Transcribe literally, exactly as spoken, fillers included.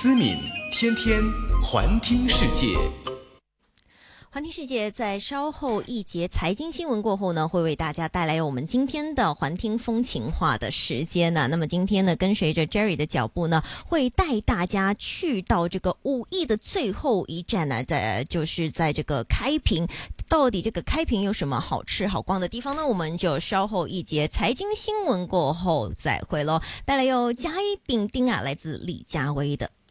思敏天天环听世界。 环听世界在稍后一节财经新闻过后呢，会为大家带来我们今天的环听风情话的时间呢。那么今天呢，跟随着 Jerry 的脚步呢，会带大家去到这个五一的最后一站呢，在就是在这个开平。到底这个开平有什么好吃好逛的地方呢？我们就稍后一节财经新闻过后再会咯。带来有嘉一饼丁啊，来自李佳薇的。